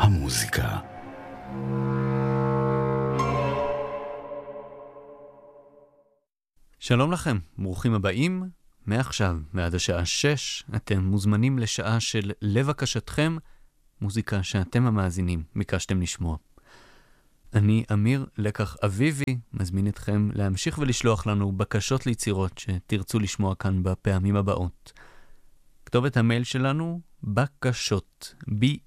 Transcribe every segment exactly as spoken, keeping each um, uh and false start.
המוזיקה. שלום לכם, ברוכים הבאים. מעכשיו ועד השעה שש אתם מוזמנים לשעה של לב הקשתכם, מוזיקה שאתם המאזינים ביקשתם לשמוע. אני אמיר לקח אביבי, מזמין אתכם להמשיך ולשלוח לנו בקשות ליצירות שתרצו לשמוע כאן בפעמים הבאות. כתובת המייל שלנו בקשות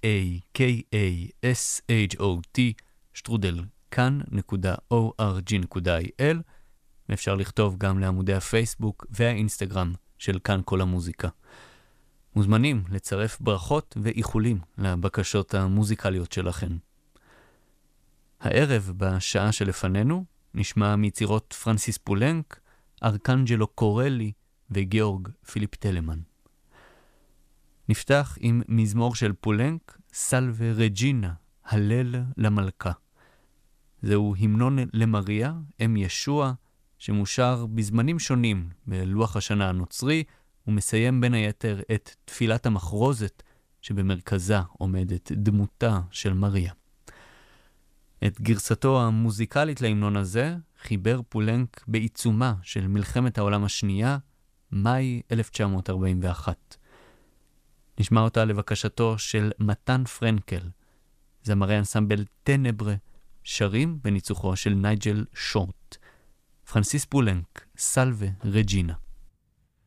b-a-k-a-s-h-o-t שטרודל כאן נקודה או אר ג'י נקודה איי אל, ואפשר לכתוב גם לעמודי הפייסבוק והאינסטגרם של כאן כל המוזיקה. מוזמנים לצרף ברכות ואיחולים לבקשות המוזיקליות שלכם. הערב בשעה שלפנינו נשמע מיצירות פרנסיס פולנק, ארקנג'לו קורלי וגיאורג פיליפ טלמן. נפתח עם מזמור של פולנק, סלווה רג'ינה, הלל למלכה. זהו המנון למריה, אם ישוע, שמושר בזמנים שונים בלוח השנה הנוצרי, ומסיים בין היתר את תפילת המחרוזת, שבמרכזה עומדת דמותה של מריה. את גרסתו המוזיקלית להמנון הזה חיבר פולנק בעיצומה של מלחמת העולם השנייה, מאי אלף תשע מאות ארבעים ואחת. נשמע אותה לבקשתו של מתן פרנקל, זמרי אנסמבל טנברה, שרים בניצוחו של נייג'ל שורט. פרנסיס פולנק, סלווה רג'ינה.